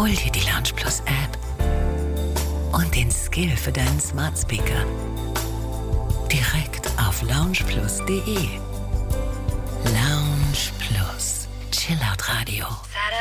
Hol dir die Lounge Plus App und den Skill für deinen Smart Speaker direkt auf loungeplus.de. Lounge Plus, Chillout Radio.